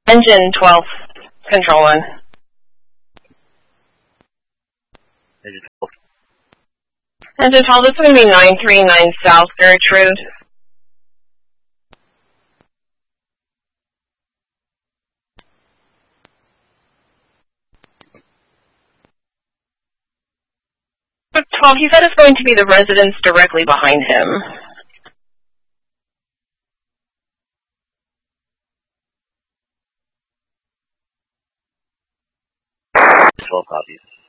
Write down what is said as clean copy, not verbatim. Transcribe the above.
Engine 12, Control 1. Engine 12. Engine 12, this is going to be 939 South Gertrude. But 12, he said it's going to be the residence directly behind him. 12 copies.